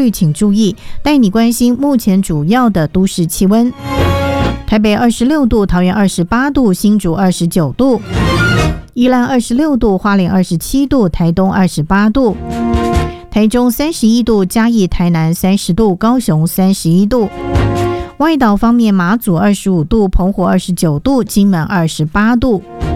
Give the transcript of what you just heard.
律请注意，带你关心目前主要的都市气温。台北26度，桃园28度，新竹29度，宜兰26度，花莲27度，台东28度，台中31度，嘉义台南30度，高雄31度。外岛方面，马祖25度，澎湖29度，金门28度。